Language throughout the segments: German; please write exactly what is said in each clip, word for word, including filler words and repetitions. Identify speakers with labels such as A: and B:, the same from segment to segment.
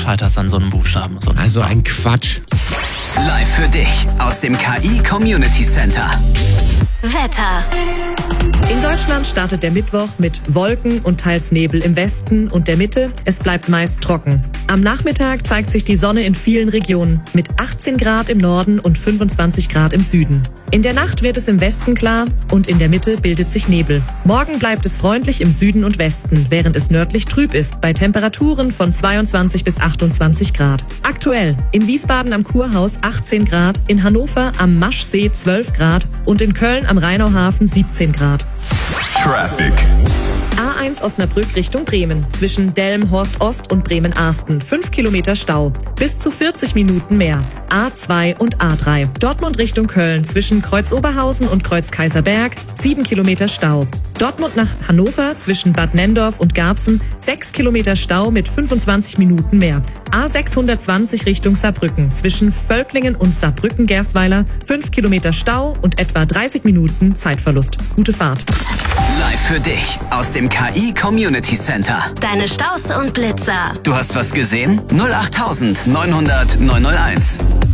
A: scheitert es an so einem Buchstaben. So
B: Also ein Quatsch.
C: Live für dich aus dem K I Community Center.
D: Wetter.
E: In Deutschland startet der Mittwoch mit Wolken und teils Nebel im Westen und der Mitte. Es bleibt meist trocken. Am Nachmittag zeigt sich die Sonne in vielen Regionen mit achtzehn Grad im Norden und fünfundzwanzig Grad im Süden. In der Nacht wird es im Westen klar und in der Mitte bildet sich Nebel. Morgen bleibt es freundlich im Süden und Westen, während es nördlich trüb ist, bei Temperaturen von zweiundzwanzig bis achtundzwanzig Grad. Aktuell in Wiesbaden am Kurhaus achtzehn Grad, in Hannover am Maschsee zwölf Grad und in Köln am Rheinauhafen siebzehn Grad.
F: Traffic.
E: A eins Osnabrück Richtung Bremen. Zwischen Delmenhorst Ost und Bremen-Arsten. fünf Kilometer Stau. Bis zu vierzig Minuten mehr. A zwei und A drei. Dortmund Richtung Köln. Zwischen Kreuz-Oberhausen und Kreuz-Kaiserberg. sieben Kilometer Stau. Dortmund nach Hannover. Zwischen Bad Nenndorf und Garbsen. sechs Kilometer Stau mit fünfundzwanzig Minuten mehr. A sechshundertzwanzig Richtung Saarbrücken. Zwischen Völklingen und Saarbrücken-Gerstweiler. fünf Kilometer Stau und etwa dreißig Minuten Zeitverlust. Gute Fahrt.
C: Live für dich aus dem K I Community Center.
D: Deine Staus und Blitzer.
C: Du hast was gesehen? null acht neun hundert neunhunderteins.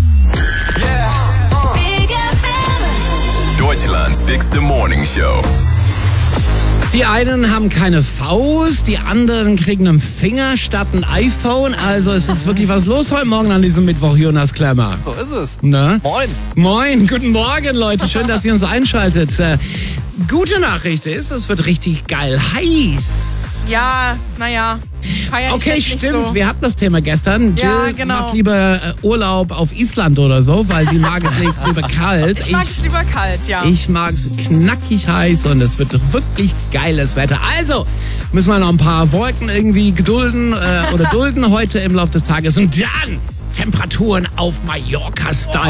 D: Big F M.
F: Deutschlands bigste Morning Show.
B: Die einen haben keine Faust, die anderen kriegen einen Finger statt ein iPhone. Also es ist wirklich was los heute Morgen an diesem Mittwoch, Jonas Klemmer.
A: So ist es.
B: Ne?
A: Moin.
B: Moin, guten Morgen, Leute. Schön, dass ihr uns einschaltet. Äh, gute Nachricht ist, es wird richtig geil heiß.
G: Ja, naja.
B: Okay, stimmt.
G: So.
B: Wir hatten das Thema gestern.
G: Ja,
B: Jill
G: genau.
B: macht lieber äh, Urlaub auf Island oder so, weil sie mag es lieber kalt.
G: Ich mag es lieber kalt, ja.
B: Ich mag es knackig heiß und es wird wirklich geiles Wetter. Also müssen wir noch ein paar Wolken irgendwie gedulden äh, oder dulden heute im Laufe des Tages. Und dann Temperaturen auf Mallorca-Style.